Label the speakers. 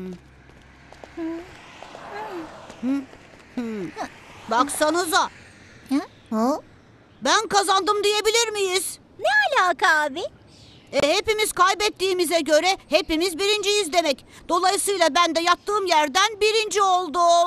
Speaker 1: Baksanıza.
Speaker 2: Hı?
Speaker 1: Ben kazandım diyebilir miyiz?
Speaker 2: Ne alaka abi?
Speaker 1: Hepimiz kaybettiğimize göre hepimiz birinciyiz demek. Dolayısıyla ben de yattığım yerden birinci oldum.